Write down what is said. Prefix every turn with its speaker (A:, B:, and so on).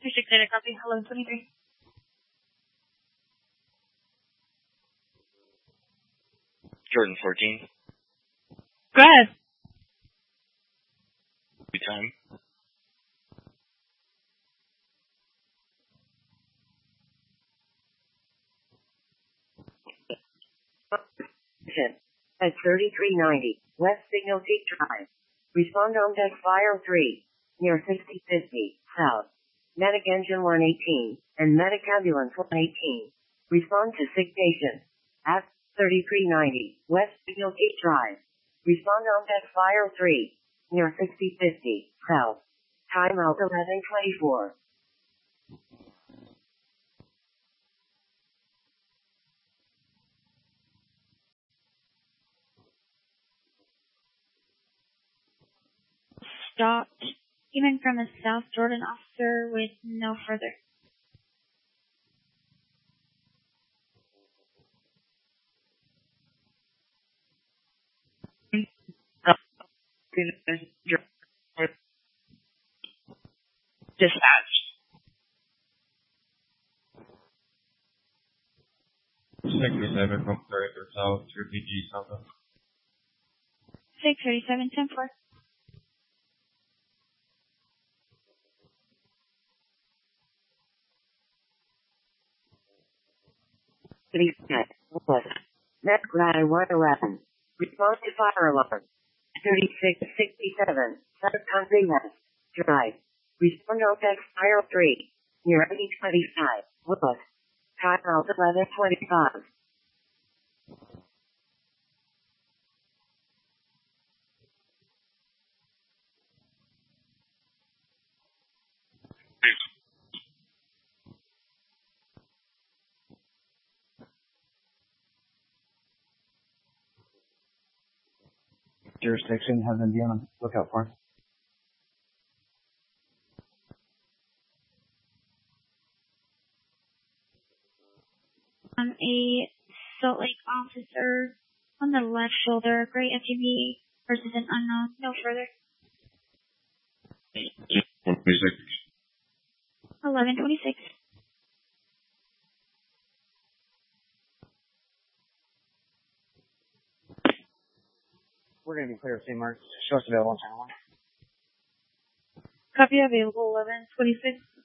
A: District data copy. 1123.
B: Jordan 14.
A: Go ahead.
B: Good time.
C: At 3390 West Signal Peak Drive. Respond on deck Fire 3, near 6050 South. Medic Engine 118 and Medic Ambulance 118. Respond to sick patient at 3390 West Signal Peak Drive. Respond on deck Fire 3, near 6050 South. Time out 11:24.
A: Stopped. Even from a South Jordan officer with no further.
D: Dispatch.
E: 637 from 33 South to PG South.
A: 637, 10-4.
C: Net Glad 111. Respond to fire alarm. 3667 South Country West Drive. Respond on deck Fire 3, near 8025 West. Time out 11:25.
F: Jurisdiction has been on lookout for.
A: A Salt Lake officer on the left shoulder, gray SUV versus an unknown. No further. 11:26.
F: We're going to be clear of scene marks. Show us available on channel 1.
A: Copy available 11:26.